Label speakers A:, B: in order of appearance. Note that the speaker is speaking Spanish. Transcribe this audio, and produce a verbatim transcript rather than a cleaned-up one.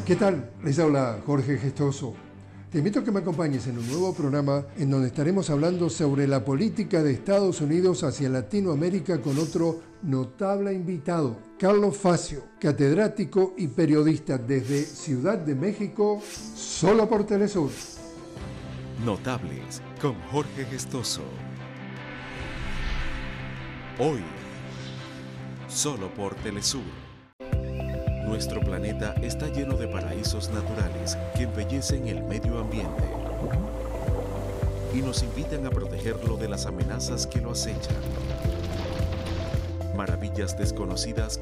A: ¿Qué tal? Les habla Jorge Gestoso. Te invito a que me acompañes en un nuevo programa en donde estaremos hablando sobre la política de Estados Unidos hacia Latinoamérica con otro notable invitado, Carlos Facio, catedrático y periodista desde Ciudad de México, solo por Telesur.
B: Notables con Jorge Gestoso. Hoy, solo por Telesur. Nuestro planeta está lleno de paraísos naturales que embellecen el medio ambiente y nos invitan a protegerlo de las amenazas que lo acechan. Maravillas desconocidas